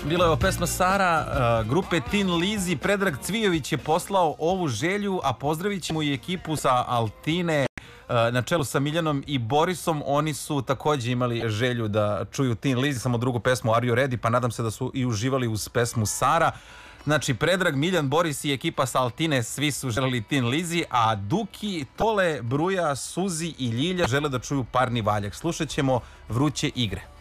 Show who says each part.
Speaker 1: Bila je ovo pesma Sara, grupe Tin Lizzy. Predrag Cvijović je poslao ovu želju, a pozdravit ćemo i ekipu sa Altine na čelu sa Miljanom i Borisom. Oni su takođe imali želju da čuju Tin Lizzy, samo drugu pesmu Are You Ready, pa nadam se da su i uživali uz pesmu Sara. Znači, Predrag, Miljan, Boris i ekipa sa Altine, svi su želeli Tin Lizzy, a Duki, Tole, Bruja, Suzi i Ljilja žele da čuju Parni valjak. Slušat ćemo Vruće igre.